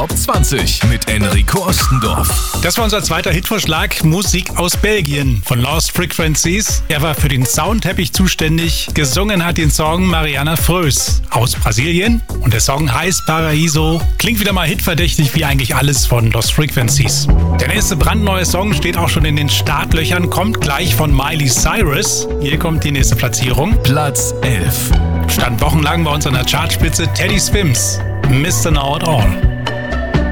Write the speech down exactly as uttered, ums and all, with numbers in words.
Top zwanzig mit Enrico Ostendorf. Das war unser zweiter Hitvorschlag, Musik aus Belgien von Lost Frequencies. Er war für den Soundteppich zuständig. Gesungen hat den Song Mariana Frös aus Brasilien. Und der Song heißt Paraíso. Klingt wieder mal hitverdächtig wie eigentlich alles von Lost Frequencies. Der nächste brandneue Song steht auch schon in den Startlöchern, kommt gleich von Miley Cyrus. Hier kommt die nächste Platzierung. Platz elf. Stand wochenlang bei uns an der Chartspitze Teddy Swims, Mister Know It All.